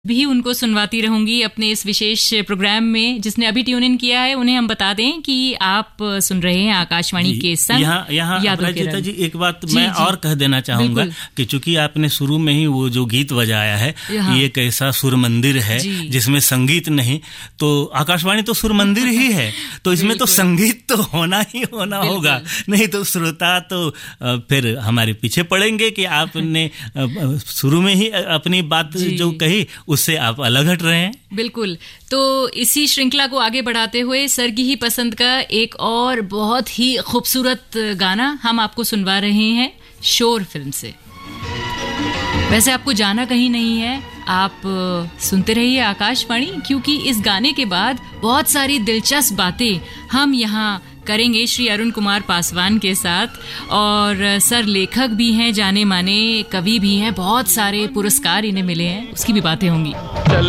भी उनको सुनवाती रहूंगी अपने इस विशेष प्रोग्राम में। जिसने अभी ट्यून इन किया है उन्हें हम बता दें कि आप सुन रहे हैं आकाशवाणी के संग यहाँ अपराजिता जी एक बात मैं जी। और कह देना चाहूंगा कि चूंकि आपने शुरू में ही वो जो गीत बजाया है ये एक ऐसा सुर मंदिर है जिसमें संगीत नहीं, तो आकाशवाणी तो सुर मंदिर ही है, तो इसमें तो संगीत तो होना ही होना होगा, नहीं तो श्रोता तो फिर हमारे पीछे पड़ेंगे कि आपने शुरू में ही अपनी बात जो कही उससे आप अलग हट रहे हैं। बिल्कुल। तो इसी श्रृंखला को आगे बढ़ाते हुए सर की ही पसंद का एक और बहुत ही खूबसूरत गाना हम आपको सुनवा रहे हैं शोर फिल्म से। वैसे आपको जाना कहीं नहीं है, आप सुनते रहिए आकाशवाणी, क्योंकि इस गाने के बाद बहुत सारी दिलचस्प बातें हम यहाँ करेंगे श्री अरुण कुमार पासवान के साथ। और सर लेखक भी हैं, जाने माने कवि भी हैं, बहुत सारे पुरस्कार इन्हें मिले हैं, उसकी भी बातें होंगी।